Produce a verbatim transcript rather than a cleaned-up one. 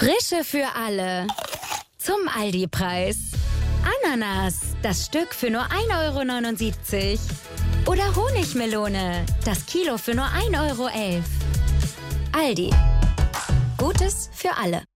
Frische für alle. Zum Aldi-Preis. Ananas, das Stück für nur ein Euro neunundsiebzig. Oder Honigmelone, das Kilo für nur ein Euro elf. Aldi. Gutes für alle.